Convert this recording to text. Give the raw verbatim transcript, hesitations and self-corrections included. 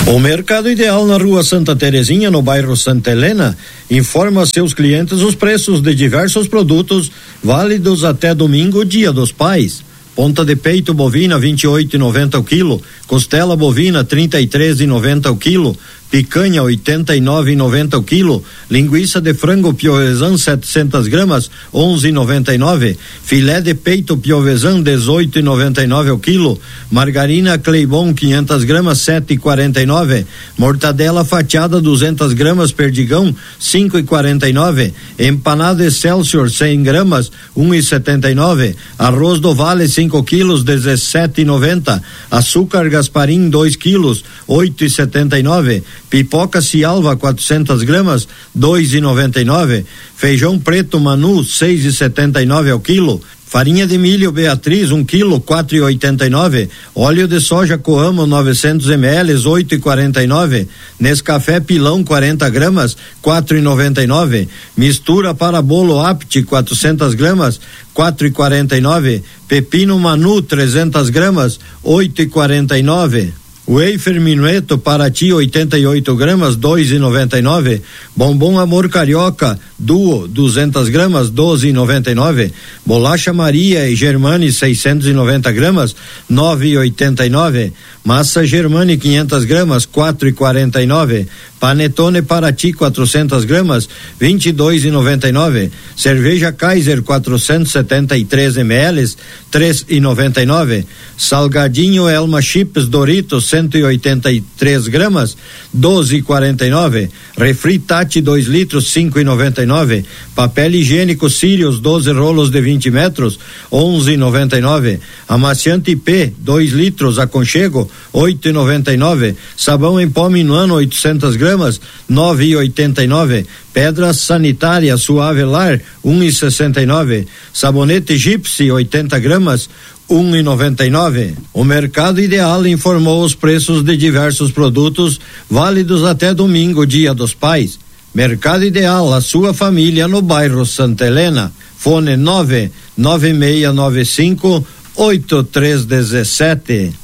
O Mercado Ideal na Rua Santa Terezinha, no bairro Santa Helena, informa a seus clientes os preços de diversos produtos válidos até domingo, Dia dos Pais. Ponta de peito bovina vinte e oito e noventa o quilo, costela bovina trinta e três e noventa o quilo, picanha oitenta e nove e noventa o quilo, linguiça de frango piovesan setecentas gramas onze e noventa e nove, filé de peito piovesan dezoito e noventa e nove o quilo, margarina Cleibon quinhentas gramas sete e quarenta e nove, mortadela fatiada duzentas gramas Perdigão cinco e quarenta e nove, empanada Excelsior cem gramas um e setenta e nove, arroz do Vale cinco quilos dezessete e noventa, açúcar Gasparim dois quilos oito e setenta e nove, pipoca Cialva quatrocentas gramas dois e noventa e nove, feijão preto Manu seis e setenta e nove ao quilo, farinha de milho Beatriz um quilo quatro e oitenta e nove, óleo de soja Coamo novecentos mililitros oito e quarenta e nove, Nescafé Pilão quarenta gramas quatro e noventa e nove, mistura para bolo Apti quatrocentas gramas quatro e quarenta e nove, pepino Manu trezentas gramas oito e quarenta e nove. Wafer Minueto Paraty oitenta e oito gramas dois e noventa e nove, bombom Amor Carioca Duo duzentas gramas doze e noventa e nove, bolacha Maria e Germani seiscentos e noventa gramas nove e oitenta e nove, massa Germani quinhentas gramas quatro e quarenta e nove, panetone Paraty quatrocentas gramas vinte e dois e noventa e nove, cerveja Kaiser quatrocentos e setenta e três mililitros três e noventa e nove, salgadinho Elma Chips Doritos cento e oitenta e três gramas doze e quarenta e nove, refri Tati dois litros cinco e noventa e nove, papel higiênico Sirius doze rolos de vinte metros onze e noventa e nove, amaciante P dois litros aconchego oito e noventa e nove, sabão em pó Minuano oitocentas gramas nove e oitenta e nove, pedra sanitária Suave Lar um e sessenta e nove, sabonete Gypsy oitenta gramas um e noventa e nove. O Mercado Ideal informou os preços de diversos produtos válidos até domingo, Dia dos Pais. Mercado Ideal, a sua família no bairro Santa Helena. Fone nove nove seis nove cinco oito três um sete.